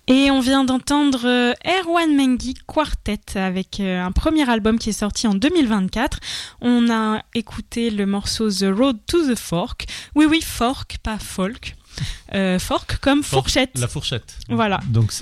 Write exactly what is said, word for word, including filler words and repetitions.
Et on vient d'entendre euh, Erwan Mengi Quartet avec euh, un premier album qui est sorti en deux mille vingt-quatre. On a écouté le morceau The Road to the Fork. Oui, oui, fork, pas folk. Euh, fork comme Fork, fourchette. La fourchette. Voilà. Donc